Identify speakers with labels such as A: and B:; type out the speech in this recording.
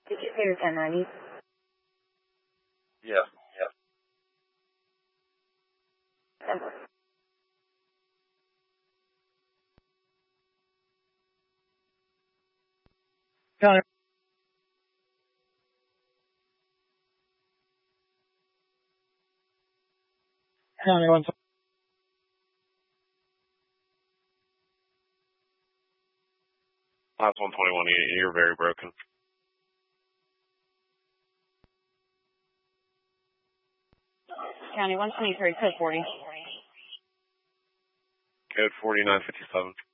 A: Did you pay your 1090?
B: Yeah.
C: County. County 1.
B: Last 121, you're very broken.
A: County 123, code 40.
B: Code 4957.